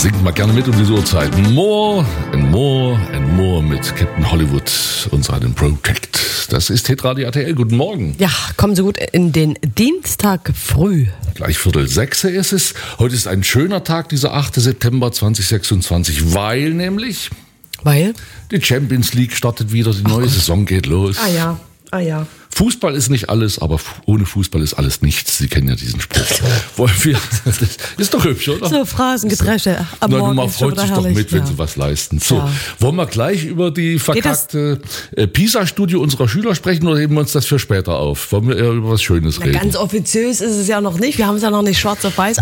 Singt mal gerne mit um diese Uhrzeit. More and more and more mit Captain Hollywood und seinem Project. Das ist Hitradio RTL. Guten Morgen. Ja, kommen Sie gut in den Dienstag früh. Gleich 5:45 ist es. Heute ist ein schöner Tag, dieser 8. September 2026, weil nämlich die Champions League startet wieder, die neue Saison geht los. Ah ja. Fußball ist nicht alles, aber ohne Fußball ist alles nichts. Sie kennen ja diesen Spruch. Wollen wir? Das ist doch hübsch, oder? So Phrasengedresche am Morgen. Man freut sich doch mit, wenn sie was leisten. So, wollen wir gleich über die verkackte PISA-Studie unserer Schüler sprechen oder heben wir uns das für später auf? Wollen wir eher über was Schönes reden? Ganz offiziös ist es ja noch nicht. Wir haben es ja noch nicht schwarz auf weiß.